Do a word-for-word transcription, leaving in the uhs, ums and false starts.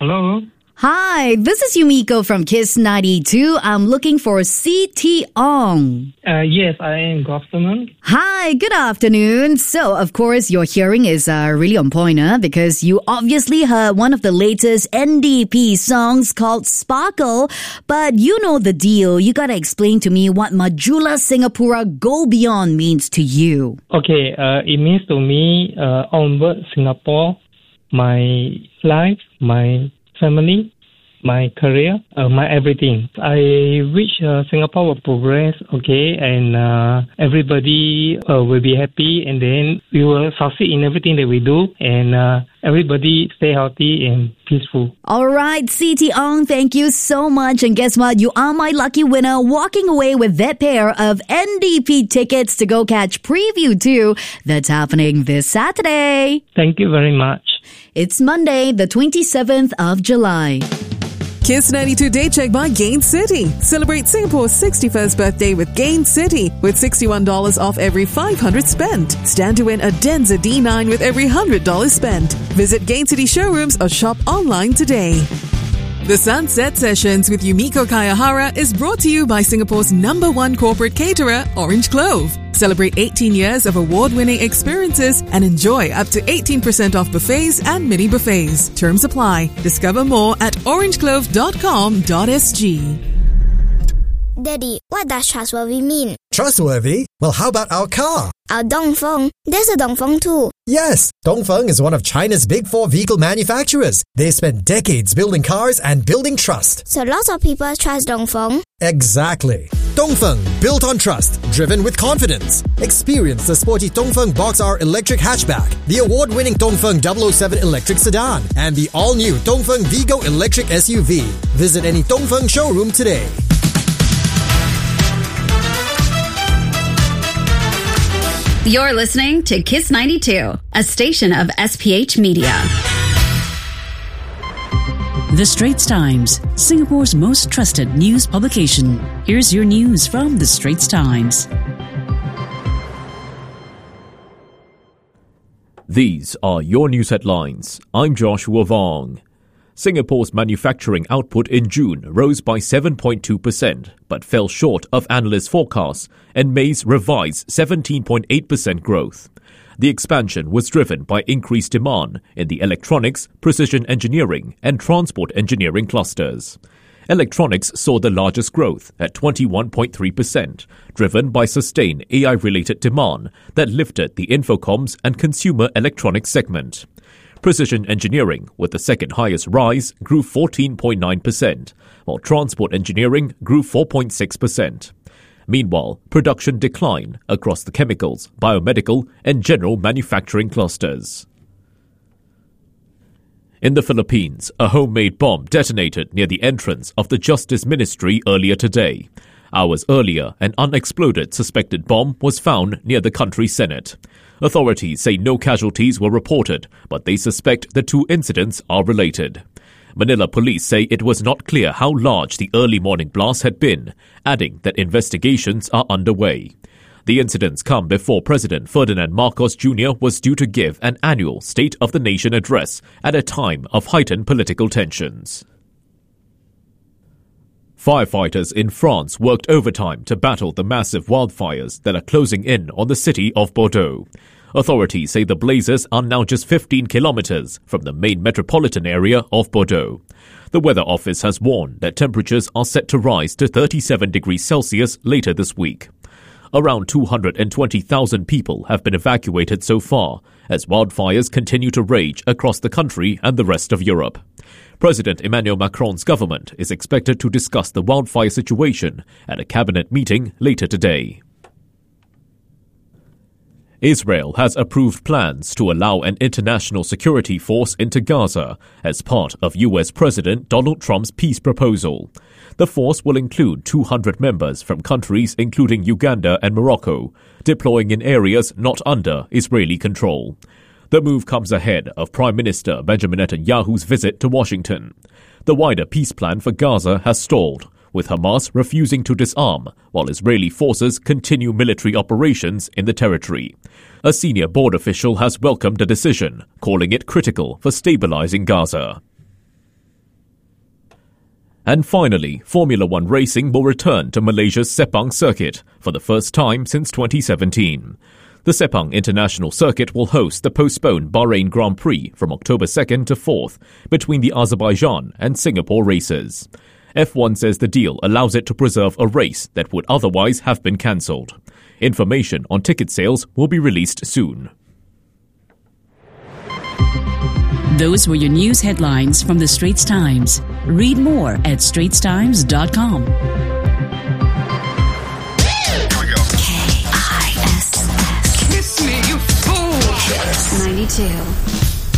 Hello. Hi, this is Yumiko from Kiss ninety-two. I'm looking for C T Ong. Uh, yes, I am. Good afternoon. Hi, good afternoon. So, of course, your hearing is uh, really on point, huh? Because you obviously heard one of the latest N D P songs called Sparkle. But you know the deal. You gotta explain to me what Majula Singapura Go Beyond means to you. Okay, uh, it means to me, uh, onward Singapore, my life, my family, my career, uh, my everything. I wish uh, Singapore will progress, okay, and uh, everybody uh, will be happy, and then we will succeed in everything that we do, and uh, everybody stay healthy and peaceful. All right, C T Ong, thank you so much. And guess what? You are my lucky winner, walking away with that pair of N D P tickets to go catch Preview two that's happening this Saturday. Thank you very much. It's Monday, the twenty-seventh of July. Kiss ninety-two Day Check by Gain City. Celebrate Singapore's sixty-first birthday with Gain City with sixty-one dollars off every five hundred spent. Stand to win a Denza D nine with every one hundred dollars spent. Visit Gain City showrooms or shop online today. The Sunset Sessions with Yumiko Kayahara is brought to you by Singapore's number one corporate caterer, Orange Clove. Celebrate eighteen years of award-winning experiences and enjoy up to eighteen percent off buffets and mini buffets. Terms apply. Discover more at orange clove dot com dot s g. Daddy, what does trustworthy mean? Trustworthy? Well, how about our car? Our Dongfeng. There's a Dongfeng too. Yes, Dongfeng is one of China's big four vehicle manufacturers. They spent decades building cars and building trust. So lots of people trust Dongfeng? Exactly. Dongfeng, built on trust, driven with confidence. Experience the sporty Dongfeng Box R electric hatchback, the award-winning Dongfeng double oh seven electric sedan, and the all-new Dongfeng Vigo electric S U V. Visit any Dongfeng showroom today. You're listening to Kiss ninety-two, a station of S P H Media. The Straits Times, Singapore's most trusted news publication. Here's your news from The Straits Times. These are your news headlines. I'm Joshua Vong. Singapore's manufacturing output in June rose by seven point two percent, but fell short of analyst forecasts, and May's revised seventeen point eight percent growth. The expansion was driven by increased demand in the electronics, precision engineering, and transport engineering clusters. Electronics saw the largest growth at twenty-one point three percent, driven by sustained A I-related demand that lifted the infocoms and consumer electronics segment. Precision engineering, with the second highest rise, grew fourteen point nine percent, while transport engineering grew four point six percent. Meanwhile, production declined across the chemicals, biomedical, and general manufacturing clusters. In the Philippines, a homemade bomb detonated near the entrance of the Justice Ministry earlier today. Hours earlier, an unexploded suspected bomb was found near the country's Senate. Authorities say no casualties were reported, but they suspect the two incidents are related. Manila police say it was not clear how large the early morning blast had been, adding that investigations are underway. The incidents come before President Ferdinand Marcos Junior was due to give an annual State of the Nation address at a time of heightened political tensions. Firefighters in France worked overtime to battle the massive wildfires that are closing in on the city of Bordeaux. Authorities say the blazes are now just fifteen kilometers from the main metropolitan area of Bordeaux. The Weather Office has warned that temperatures are set to rise to thirty-seven degrees Celsius later this week. Around two hundred twenty thousand people have been evacuated so far, as wildfires continue to rage across the country and the rest of Europe. President Emmanuel Macron's government is expected to discuss the wildfire situation at a cabinet meeting later today. Israel has approved plans to allow an international security force into Gaza as part of U S President Donald Trump's peace proposal. The force will include two hundred members from countries including Uganda and Morocco, deploying in areas not under Israeli control. The move comes ahead of Prime Minister Benjamin Netanyahu's visit to Washington. The wider peace plan for Gaza has stalled, with Hamas refusing to disarm, while Israeli forces continue military operations in the territory. A senior board official has welcomed the decision, calling it critical for stabilizing Gaza. And finally, Formula One racing will return to Malaysia's Sepang circuit for the first time since twenty seventeen. The Sepang International Circuit will host the postponed Bahrain Grand Prix from October second to fourth between the Azerbaijan and Singapore races. F one says the deal allows it to preserve a race that would otherwise have been cancelled. Information on ticket sales will be released soon. Those were your news headlines from the Straits Times. Read more at straits times dot com. K I S S. Kiss me, you fool! ninety-two.